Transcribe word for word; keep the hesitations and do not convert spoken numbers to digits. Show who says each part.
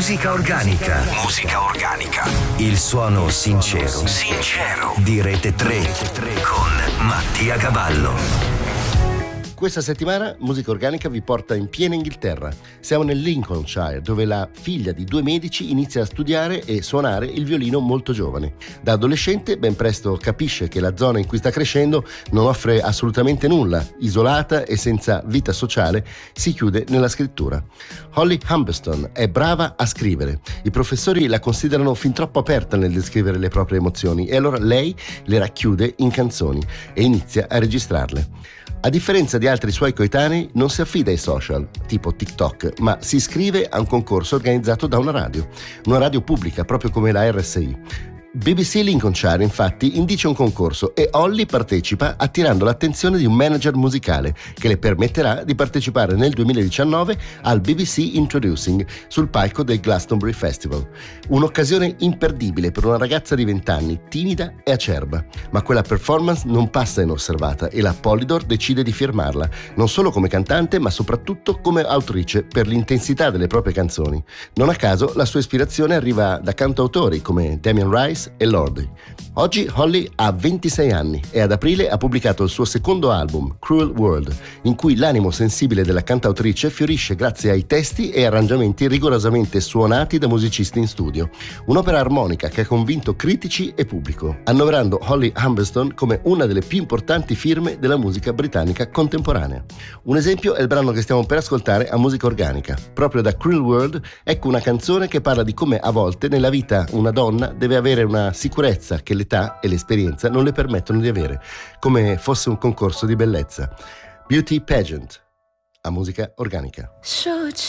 Speaker 1: Musica organica. Musica organica. Il suono sincero. Sincero. Di Rete tre con Mattia Cavallo.
Speaker 2: Questa settimana Musica Organica vi porta in piena Inghilterra. Siamo nel Lincolnshire, dove la figlia di due medici inizia a studiare e suonare il violino molto giovane. Da adolescente ben presto capisce che la zona in cui sta crescendo non offre assolutamente nulla, isolata e senza vita sociale, si chiude nella scrittura. Holly Humberstone è brava a scrivere. I professori la considerano fin troppo aperta nel descrivere le proprie emozioni e allora lei le racchiude in canzoni e inizia a registrarle. A differenza di altri suoi coetanei, non si affida ai social, tipo TikTok, ma si iscrive a un concorso organizzato da una radio, una radio pubblica, proprio come la R S I. B B C Lincolnshire infatti indice un concorso e Holly partecipa attirando l'attenzione di un manager musicale che le permetterà di partecipare nel duemiladiciannove al B B C Introducing sul palco del Glastonbury Festival. Un'occasione imperdibile per una ragazza di venti anni, timida e acerba, ma quella performance non passa inosservata e la Polydor decide di firmarla, non solo come cantante ma soprattutto come autrice per l'intensità delle proprie canzoni. Non a caso la sua ispirazione arriva da cantautori come Damien Rice e Lordi. Oggi Holly ha ventisei anni e ad aprile ha pubblicato il suo secondo album, Cruel World, in cui l'animo sensibile della cantautrice fiorisce grazie ai testi e arrangiamenti rigorosamente suonati da musicisti in studio. Un'opera armonica che ha convinto critici e pubblico, annoverando Holly Humberstone come una delle più importanti firme della musica britannica contemporanea. Un esempio è il brano che stiamo per ascoltare a Musica Organica. Proprio da Cruel World ecco una canzone che parla di come a volte nella vita una donna deve avere una sicurezza che l'età e l'esperienza non le permettono di avere, come fosse un concorso di bellezza. Beauty Pageant, a Musica Organica.
Speaker 3: So it's